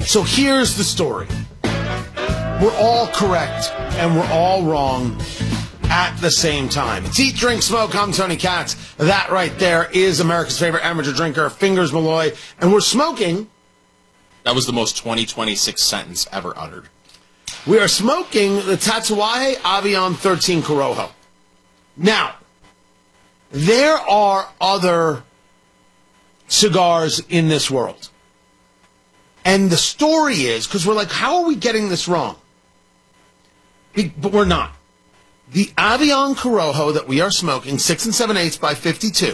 So here's the story. We're all correct and we're all wrong at the same time. It's Eat, Drink, Smoke. I'm Tony Katz. That right there is America's favorite amateur drinker, Fingers Malloy. And we're smoking. That was the most 2026 sentence ever uttered. We are smoking the Tatuaje Avion 13 Corojo. Now, there are other cigars in this world. And the story is, because we're like, how are we getting this wrong? But we're not. The Avion Corojo that we are smoking, 6 7/8 by 52,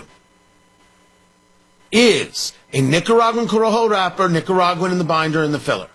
is a Nicaraguan Corojo wrapper, Nicaraguan in the binder and the filler.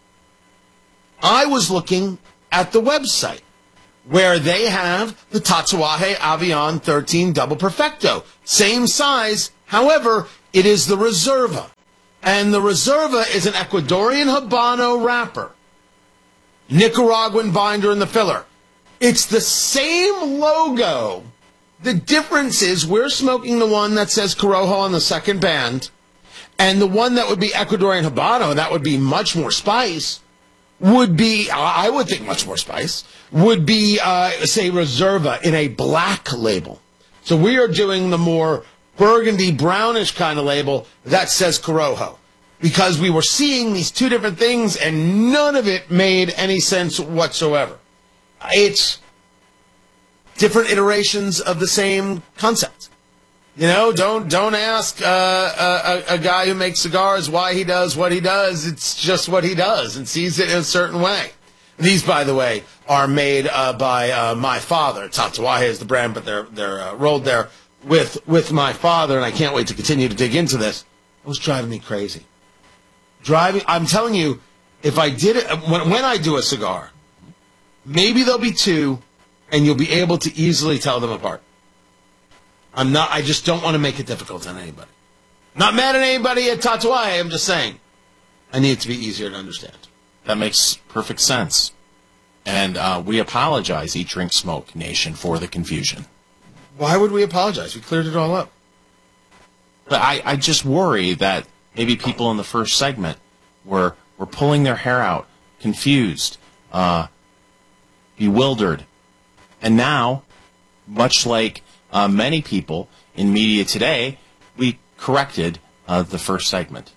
I was looking at the website where they have the Tatuaje Avion 13 Double Perfecto. Same size, however, it is the Reserva. And the Reserva is an Ecuadorian Habano wrapper, Nicaraguan binder in the filler. It's the same logo. The difference is we're smoking the one that says Corojo on the second band, and the one that would be Ecuadorian Habano, that would be much more spice, would be, I would think much more spice, would be, say, Reserva in a black label. So we are doing the more burgundy, brownish kind of label that says Corojo. Because we were seeing these two different things, and none of it made any sense whatsoever. It's different iterations of the same concept. You know, don't ask a guy who makes cigars why he does what he does. It's just what he does and sees it in a certain way. These, by the way, are made by my father. Tatuaje is the brand, but they're rolled there with my father, and I can't wait to continue to dig into this. It was driving me crazy. I'm telling you, if I did it, when I do a cigar, maybe there'll be two, and you'll be able to easily tell them apart. I just don't want to make it difficult on anybody. Not mad at anybody at Tatuaje, I'm just saying. I need it to be easier to understand. That makes perfect sense. And we apologize, Eat, Drink, Smoke Nation, for the confusion. Why would we apologize? We cleared it all up. But I just worry that maybe people in the first segment were pulling their hair out, confused, bewildered. And now, much like many people in media today, we corrected the first segment.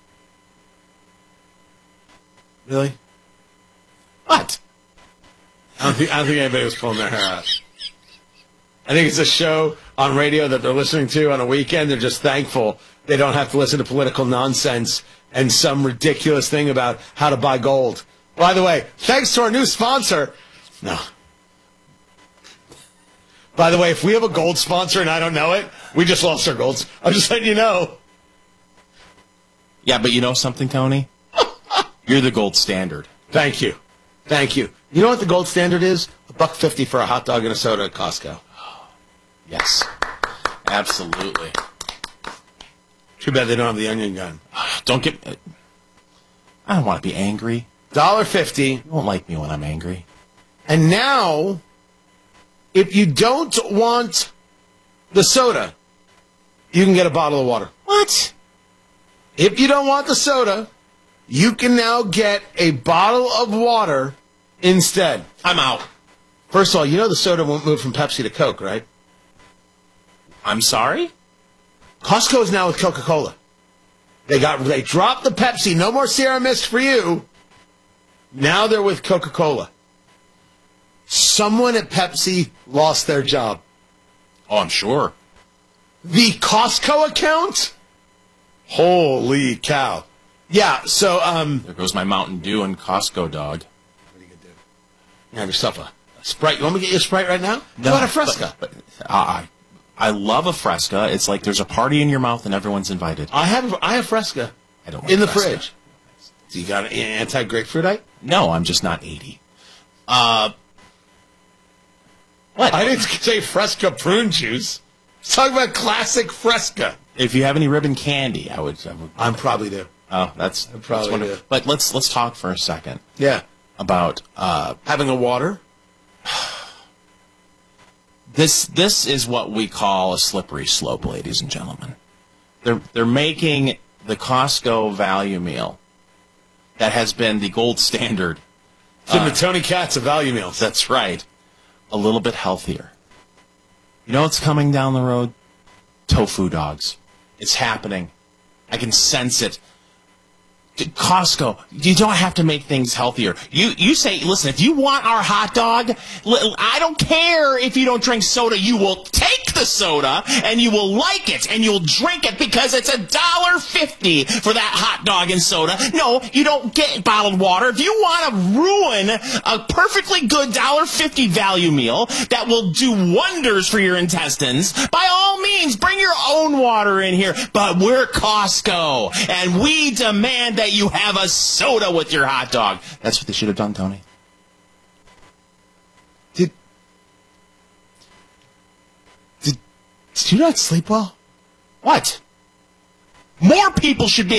Really? What? I don't think anybody was pulling their hair out. I think it's a show on radio that they're listening to on a weekend. They're just thankful they don't have to listen to political nonsense and some ridiculous thing about how to buy gold. By the way, thanks to our new sponsor. No. By the way, if we have a gold sponsor and I don't know it, we just lost our golds. I'm just letting you know. Yeah, but you know something, Tony? You're the gold standard. Thank you. Thank you. You know what the gold standard is? $1.50 for a hot dog and a soda at Costco. Yes. Absolutely. Too bad they don't have the onion gun. Don't get... I don't want to be angry. $1.50. You won't like me when I'm angry. And now, if you don't want the soda, you can get a bottle of water. What? If you don't want the soda, you can now get a bottle of water instead. I'm out. First of all, you know the soda won't move from Pepsi to Coke, right? I'm sorry? Costco is now with Coca-Cola. They dropped the Pepsi. No more Sierra Mist for you. Now they're with Coca-Cola. Someone at Pepsi lost their job. Oh, I'm sure. The Costco account? Holy cow. Yeah, so, There goes my Mountain Dew and Costco dog. What are you going to do? You have yourself a Sprite. You want me to get you a Sprite right now? No. How about a Fresca? I love a Fresca. It's like there's a party in your mouth and everyone's invited. I have Fresca. I don't like in the Fresca. fridge. Do you got an anti-grapefruitite? No, I'm just not 80. What? I didn't say Fresca prune juice. Let's talk about classic Fresca. If you have any ribbon candy, I would. I'm probably do. Oh, that's probably wonderful. do. But let's talk for a second. Yeah. About having a water. This is what we call a slippery slope, ladies and gentlemen. They're making the Costco value meal that has been the gold standard. It's been the Tony Katz of value meals. That's right. A little bit healthier. You know what's coming down the road? Tofu dogs. It's happening. I can sense it. Costco, you don't have to make things healthier. You say, listen, if you want our hot dog, I don't care if you don't drink soda. You will take the soda and you will like it and you'll drink it because it's $1.50 for that hot dog and soda. No, you don't get bottled water. If you want to ruin a perfectly good $1.50 value meal that will do wonders for your intestines, by all means, bring your own water in here. But we're Costco and we demand that you have a soda with your hot dog. That's what they should have done, Tony. Did you not sleep well? What? More people should be